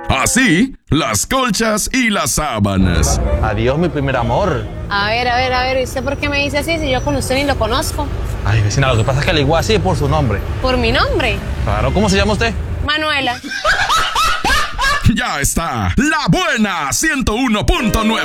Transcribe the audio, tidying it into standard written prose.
Así, las colchas y las sábanas. Adiós, mi primer amor. A ver, ¿y usted por qué me dice así si yo con usted ni lo conozco? Ay, vecina, lo que pasa es que le digo así por su nombre. ¿Por mi nombre? Claro, ¿cómo se llama usted? Manuela. Ya está, La Buena 101.9.